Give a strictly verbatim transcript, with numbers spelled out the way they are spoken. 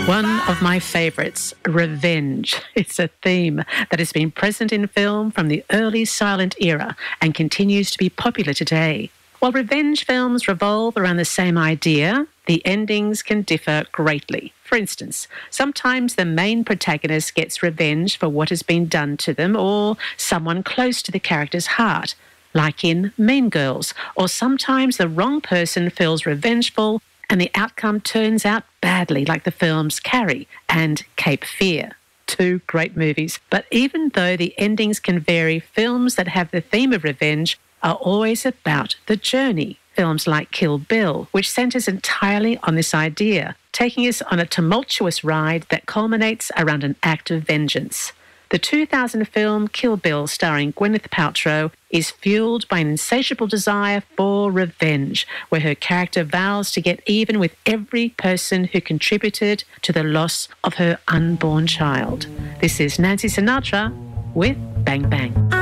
One of my favourites, revenge. It's a theme that has been present in film from the early silent era and continues to be popular today. While revenge films revolve around the same idea, the endings can differ greatly. For instance, sometimes the main protagonist gets revenge for what has been done to them or someone close to the character's heart, like in Mean Girls, or sometimes the wrong person feels revengeful and the outcome turns out badly, like the films Carrie and Cape Fear. Two great movies. But even though the endings can vary, films that have the theme of revenge are always about the journey. Films like Kill Bill, which centres entirely on this idea, taking us on a tumultuous ride that culminates around an act of vengeance. The two thousand film Kill Bill, starring Gwyneth Paltrow, is fueled by an insatiable desire for revenge, where her character vows to get even with every person who contributed to the loss of her unborn child. This is Nancy Sinatra with Bang Bang.